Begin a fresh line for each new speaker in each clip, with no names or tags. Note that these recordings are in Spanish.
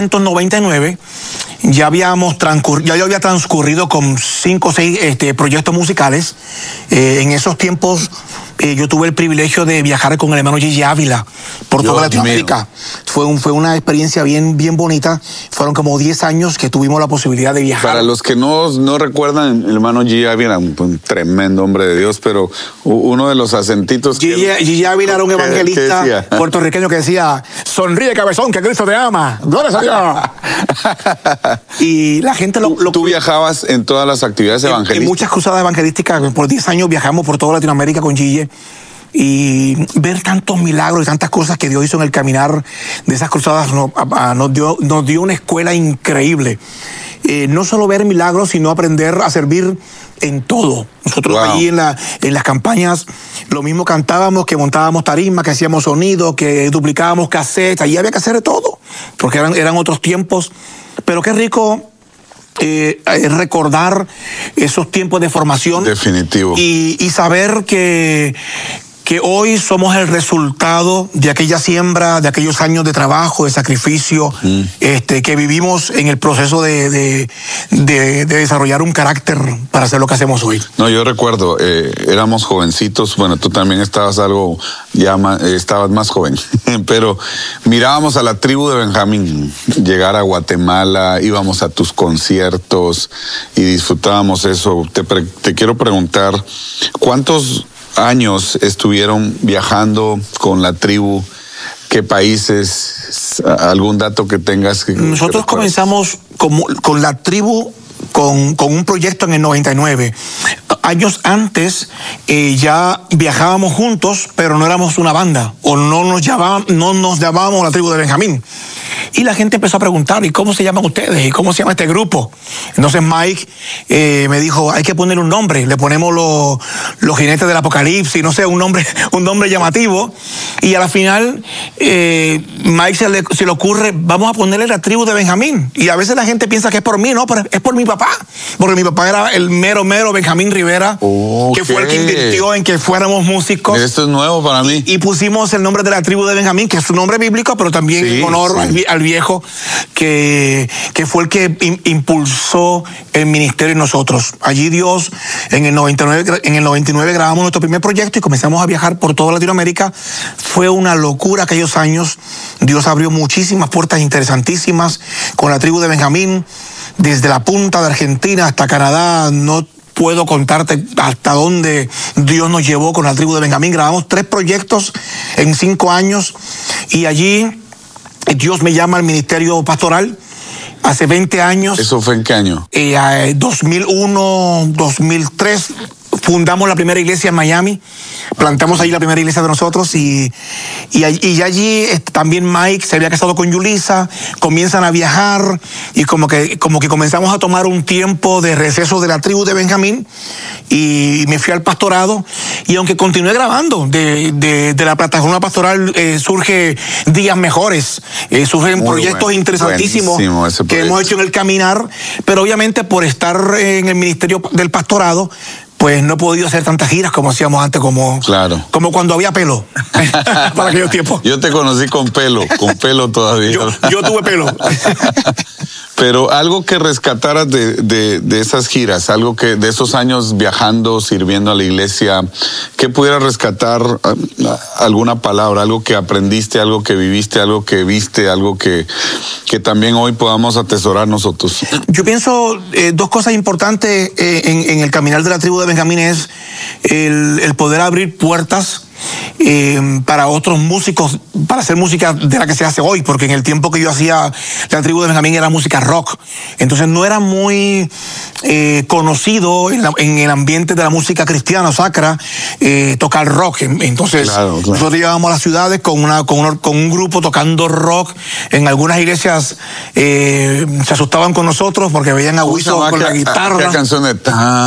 1999 ya había transcurrido con 5 o 6 proyectos musicales. En esos tiempos yo tuve el privilegio de viajar con el hermano Gigi Ávila por toda Latinoamérica. Fue una experiencia bien bonita. Fueron como 10 años que tuvimos la posibilidad de viajar.
Para los que no recuerdan, el hermano Gigi Ávila, un tremendo hombre de Dios, pero uno de los acentitos
Gigi Ávila era un evangelista puertorriqueño que decía: sonríe, cabezón, que Cristo te ama. ¡Gloria a Dios! Y la gente
¿Tú viajabas en todas las actividades evangelísticas?
En muchas cruzadas evangelísticas. Por 10 años viajamos por toda Latinoamérica con Gigi. Y ver tantos milagros y tantas cosas que Dios hizo en el caminar de esas cruzadas nos dio una escuela increíble. No solo ver milagros, sino aprender a servir en todo. Nosotros allí en las campañas lo mismo cantábamos, que montábamos tarima, que hacíamos sonido, que duplicábamos cassettes. Allí había que hacer de todo, porque eran otros tiempos. Pero qué rico recordar esos tiempos de formación.
Definitivo.
Y saber que hoy somos el resultado de aquella siembra, de aquellos años de trabajo, de sacrificio, que vivimos en el proceso de desarrollar un carácter para hacer lo que hacemos hoy.
No, yo recuerdo, éramos jovencitos, bueno, tú también estabas estabas más joven, pero mirábamos a la tribu de Benjamín llegar a Guatemala, íbamos a tus conciertos y disfrutábamos eso. Te quiero preguntar, ¿cuántos años estuvieron viajando con la tribu? ¿Qué países? ¿Algún dato que tengas?
Nosotros comenzamos con la tribu con un proyecto en el 99. Años antes ya viajábamos juntos, pero no éramos una banda, o no nos llamábamos la tribu de Benjamín. Y la gente empezó a preguntar: ¿y cómo se llaman ustedes? ¿Y cómo se llama este grupo? Entonces Mike me dijo: hay que poner un nombre. Le ponemos los jinetes del apocalipsis, no sé, un nombre llamativo. Y a la final Mike se le ocurre: vamos a ponerle la tribu de Benjamín. Y a veces la gente piensa que es por mí, no, pero es por mi papá. Porque mi papá era el mero Benjamín Rivera, que fue el que invirtió en que fuéramos músicos.
Esto es nuevo para mí.
Y pusimos el nombre de la tribu de Benjamín, que es un nombre bíblico, pero también en honor al viejo, que fue el que impulsó el ministerio en nosotros. Allí Dios, en el 99 grabamos nuestro primer proyecto y comenzamos a viajar por toda Latinoamérica. Fue una locura aquellos años. Dios abrió muchísimas puertas interesantísimas con la tribu de Benjamín, desde la punta de Argentina hasta Canadá. No puedo contarte hasta dónde Dios nos llevó con la tribu de Benjamín. Grabamos 3 proyectos en 5 años y allí Dios me llama al ministerio pastoral hace 20 años.
¿Eso fue en qué año?
2001, 2003. Fundamos la primera iglesia en Miami, plantamos allí la primera iglesia de nosotros y allí también Mike se había casado con Yulisa, comienzan a viajar y como que comenzamos a tomar un tiempo de receso de la tribu de Benjamín y me fui al pastorado. Y aunque continué grabando de la plataforma pastoral, surge Días Mejores, surgen proyectos interesantísimos que hemos hecho en el caminar, pero obviamente por estar en el ministerio del pastorado, pues no he podido hacer tantas giras como hacíamos antes, como cuando había pelo para aquellos tiempos.
Yo te conocí con pelo todavía.
Yo tuve pelo.
Pero algo que rescataras de esas giras, algo que de esos años viajando, sirviendo a la iglesia, ¿qué pudieras rescatar? Alguna palabra, algo que aprendiste, algo que viviste, algo que viste, algo que también hoy podamos atesorar nosotros.
Yo pienso 2 cosas importantes en el caminar de la tribu de Benjamín es el poder abrir puertas para otros músicos, para hacer música de la que se hace hoy, porque en el tiempo que yo hacía la tribu de Benjamín era música rock, entonces no era muy conocido en el ambiente de la música cristiana o sacra tocar rock. Entonces nosotros llegábamos a las ciudades con un grupo tocando rock. En algunas iglesias se asustaban con nosotros porque veían a Wiso con la guitarra.
¿Qué canción de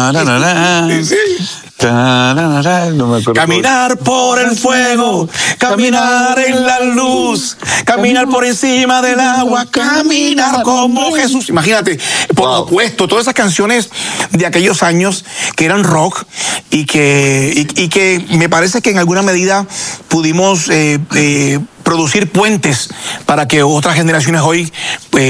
No me acuerdo. Caminar por el fuego, caminar en la luz, caminar por encima del agua, caminar como Jesús. Imagínate, por supuesto, todas esas canciones de aquellos años que eran rock y que me parece que en alguna medida pudimos producir puentes para que otras generaciones hoy